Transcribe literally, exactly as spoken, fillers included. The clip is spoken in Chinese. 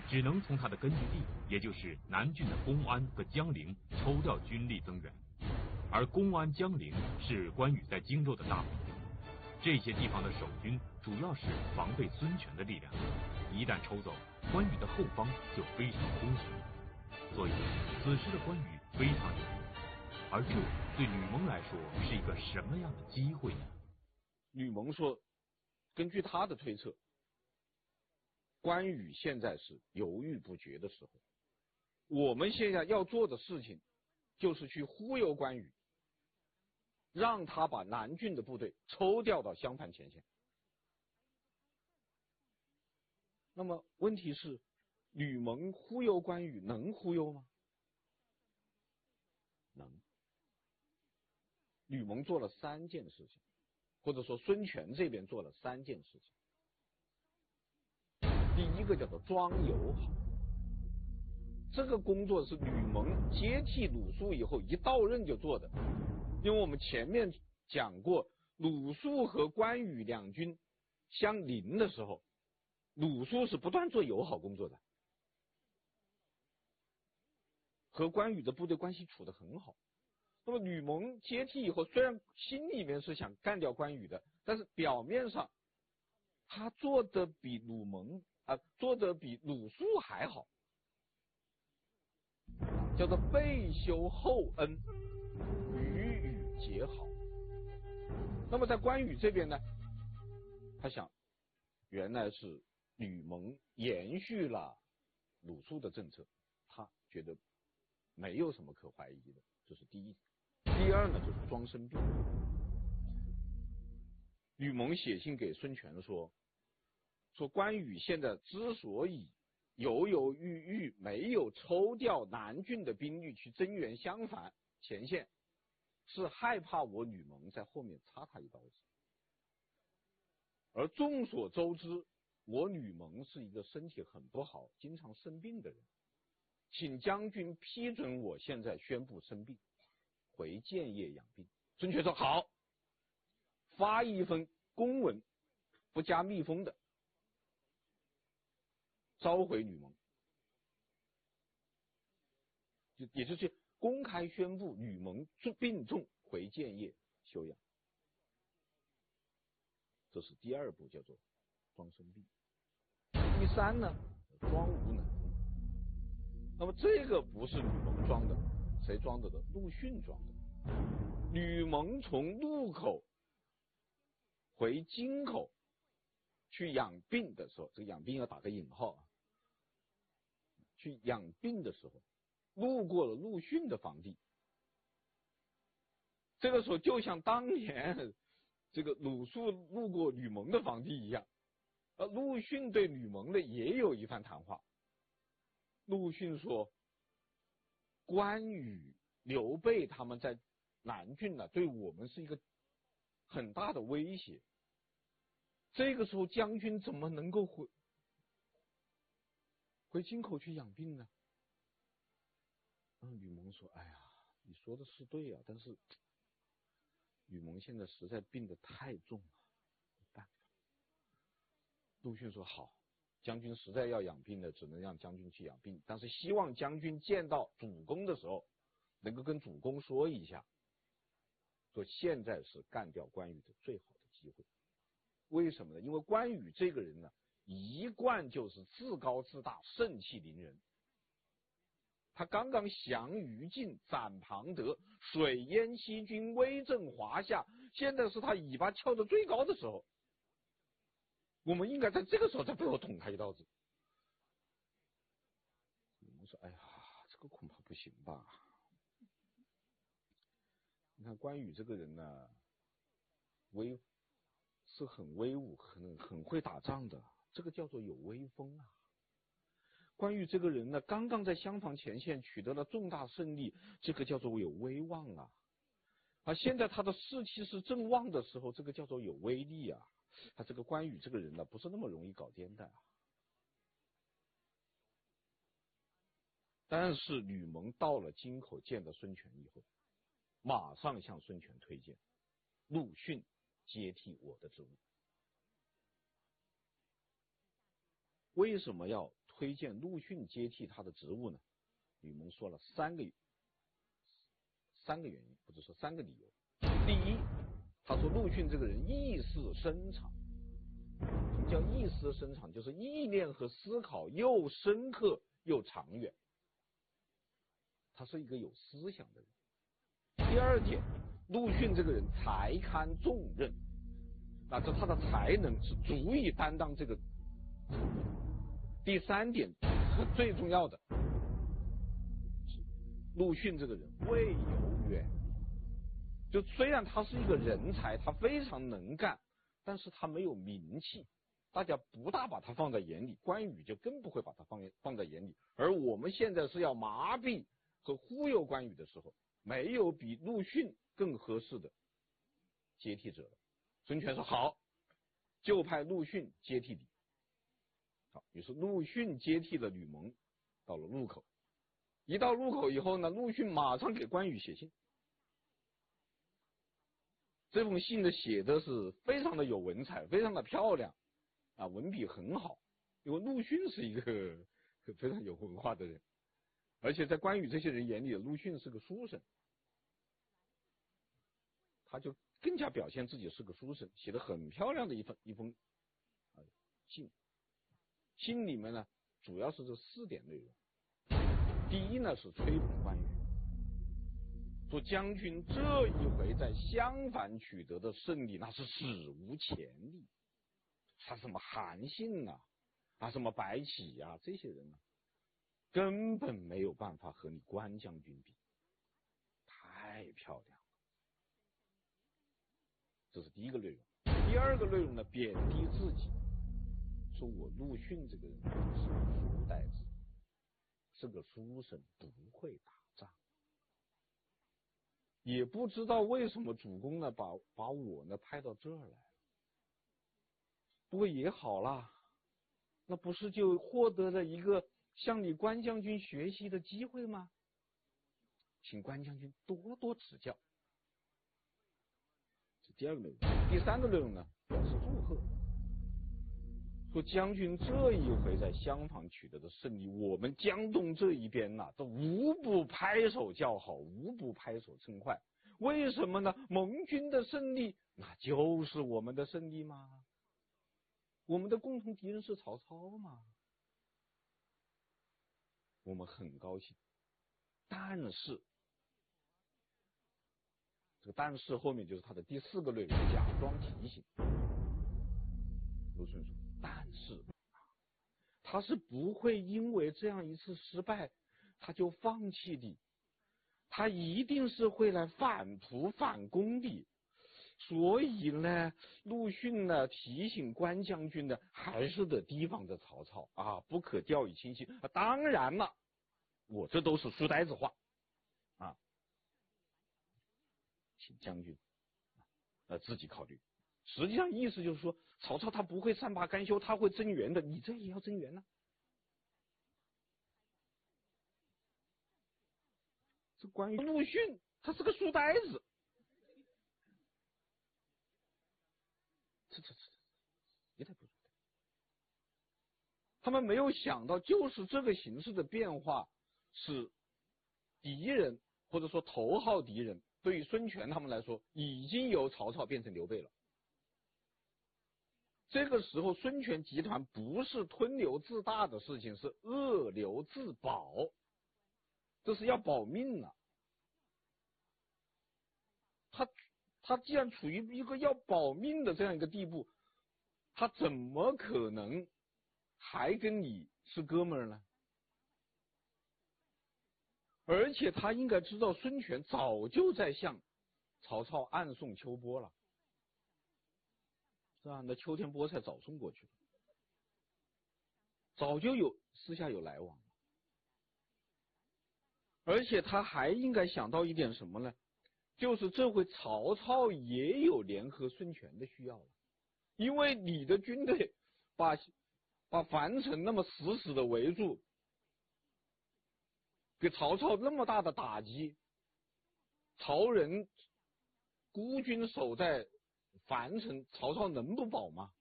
只能从他的根据地，也就是南郡的公安和江陵抽调军力增援。而公安、江陵是关羽在荆州的大本营，这些地方的守军主要是防备孙权的力量，一旦抽走，关羽的后方就非常空虚。所以，此时的关羽非常犹豫。而这对吕蒙来说是一个什么样的机会呢？ 吕蒙说，根据他的推测，关羽现在是犹豫不决的时候，我们现在要做的事情就是去忽悠关羽，让他把南郡的部队抽调到襄樊前线。那么问题是，吕蒙忽悠关羽能忽悠吗？能。吕蒙做了三件事情，或者说孙权这边做了三件事情。第一个叫做装友好，这个工作是吕蒙接替鲁肃以后一到任就做的。因为我们前面讲过，鲁肃和关羽两军相邻的时候，鲁肃是不断做友好工作的，和关羽的部队关系处得很好。那么吕蒙接替以后，虽然心里面是想干掉关羽的，但是表面上他做的比鲁蒙啊、呃、做的比鲁肃还好，叫做备修厚恩，与羽结好。那么在关羽这边呢，他想，原来是吕蒙延续了鲁肃的政策，他觉得没有什么可怀疑的，这是第一。第二呢，就是装生病。吕蒙写信给孙权说，说关羽现在之所以犹犹豫豫没有抽调南郡的兵力去增援襄樊前线，是害怕我吕蒙在后面插他一刀子。而众所周知，我吕蒙是一个身体很不好、经常生病的人，请将军批准我现在宣布生病，回建业养病。孙权说好，发一封公文，不加密封的，召回吕蒙，就也就是公开宣布吕蒙病重，回建业休养。这是第二步，叫做装生病。第三呢，装无能。那么这个不是吕蒙装的，谁装的呢？陆逊装的。吕蒙从路口回京口去养病的时候，这个养病要打个引号啊，去养病的时候，路过了陆逊的房地。这个时候就像当年这个鲁肃路过吕蒙的房地一样，而陆逊对吕蒙的也有一番谈话。陆逊说，关羽、刘备他们在南郡呢、啊，对我们是一个很大的威胁。这个时候将军怎么能够回回京口去养病呢？嗯，吕蒙说，哎呀，你说的是对啊，但是吕蒙现在实在病得太重了，没办法。陆逊说好，将军实在要养病的，只能让将军去养病，但是希望将军见到主公的时候，能够跟主公说一下，说现在是干掉关羽的最好的机会。为什么呢？因为关羽这个人呢，一贯就是自高自大，盛气凌人。他刚刚降于禁，斩庞德，水淹西军，威震华夏，现在是他尾巴翘得最高的时候。我们应该在这个时候在背后捅他一刀子。我说，哎呀，这个恐怕不行吧？你看关羽这个人呢，威是很威武，很很会打仗的，这个叫做有威风啊。关羽这个人呢，刚刚在襄樊前线取得了重大胜利，这个叫做有威望啊。而现在他的士气是正旺的时候，这个叫做有威力啊。他这个关羽这个人呢，不是那么容易搞颠的啊。但是吕蒙到了京口见到孙权以后，马上向孙权推荐陆逊接替我的职务。为什么要推荐陆逊接替他的职务呢？吕蒙说了三个三个原因，或者说三个理由。第一，他说陆逊这个人意识深长。什么叫意识深长？就是意念和思考又深刻又长远，他是一个有思想的人。第二点，陆逊这个人才堪重任，那这他的才能是足以担当这个职务。第三点，最重要的，陆逊这个人未有远虑，就虽然他是一个人才，他非常能干，但是他没有名气，大家不大把他放在眼里，关羽就更不会把他放放在眼里。而我们现在是要麻痹和忽悠关羽的时候，没有比陆逊更合适的接替者了。孙权说好，就派陆逊接替你。好，于是陆逊接替了吕蒙，到了路口。一到路口以后呢，陆逊马上给关羽写信。这封信呢写的是非常的有文采，非常的漂亮啊，文笔很好。因为陆逊是一个非常有文化的人，而且在关羽这些人眼里，陆逊是个书生，他就更加表现自己是个书生，写的很漂亮的一封一封啊信。信里面呢，主要是这四点内容。第一呢是吹捧关羽，说将军这一回在襄樊取得的胜利，那是史无前例。他什么韩信啊，啊什么白起啊，这些人啊，根本没有办法和你关将军比，太漂亮了。这是第一个内容。第二个内容呢，贬低自己，说我陆逊这个人是个书呆子，是个书生，不会打仗，也不知道为什么主公呢把把我呢派到这儿来。不过也好啦，那不是就获得了一个向你关将军学习的机会吗？请关将军多多指教。这第二个内容。第三个内容呢，表示祝贺，说将军这一回在襄樊取得的胜利，我们江东这一边呐、啊，都无不拍手叫好，无不拍手称快。为什么呢？盟军的胜利，那就是我们的胜利吗？我们的共同敌人是曹操嘛，我们很高兴。但是这个但是后面就是他的第四个内容，假装提醒。陆逊说，但是他是不会因为这样一次失败他就放弃的，他一定是会来反扑反攻的。所以呢，陆逊呢提醒关将军呢，还是得提防着曹操啊，不可掉以轻心。啊、当然了，我这都是书呆子话啊，请将军呃自己考虑。实际上意思就是说，曹操他不会善罢甘休，他会增援的，你这也要增援呢、啊。这关于陆逊，他是个书呆子。这这这一代不如一代。他们没有想到，就是这个形势的变化，使敌人或者说头号敌人对于孙权他们来说，已经由曹操变成刘备了。这个时候，孙权集团不是吞刘自大的事情，是恶刘自保，这是要保命了。他他既然处于一个要保命的这样一个地步，他怎么可能还跟你是哥们儿呢？而且他应该知道，孙权早就在向曹操暗送秋波了，是吧？那秋天菠菜早送过去了，早就有私下有来往了。而且他还应该想到一点什么呢？就是这回曹操也有联合孙权的需要了，因为你的军队把把樊城那么死死的围住，给曹操那么大的打击，曹仁孤军守在樊城，曹操能不保吗？